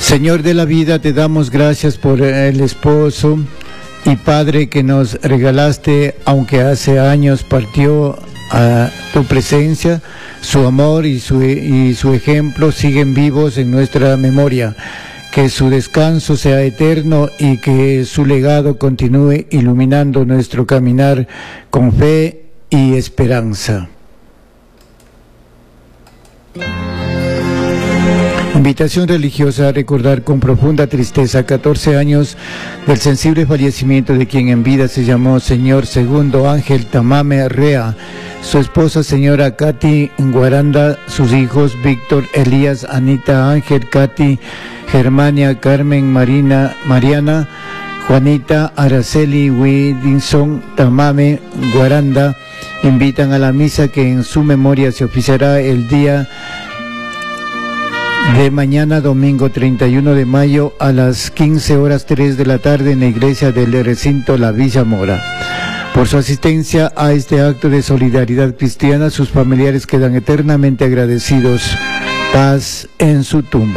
Señor de la vida, te damos gracias por el esposo y padre que nos regalaste, aunque hace años partió a tu presencia. Su amor y su ejemplo siguen vivos en nuestra memoria. Que su descanso sea eterno y que su legado continúe iluminando nuestro caminar con fe y esperanza. Invitación religiosa a recordar con profunda tristeza 14 años del sensible fallecimiento de quien en vida se llamó Señor Segundo Ángel Tamame Rea, su esposa señora Katy Guaranda, sus hijos Víctor, Elías, Anita, Ángel, Katy, Germania, Carmen, Marina, Mariana, Juanita, Araceli, Wilkinson, Tamame, Guaranda. Invitan a la misa que en su memoria se oficiará el día de mañana, domingo 31 de mayo, a las 15:03 de la tarde en la iglesia del recinto La Villa Mora. Por su asistencia a este acto de solidaridad cristiana, sus familiares quedan eternamente agradecidos. Paz en su tumba.